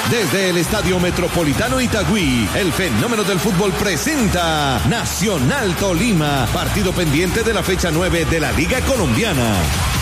Desde el Estadio Metropolitano Itagüí, el fenómeno del fútbol presenta Nacional Tolima, partido pendiente de la fecha 9 de la Liga Colombiana.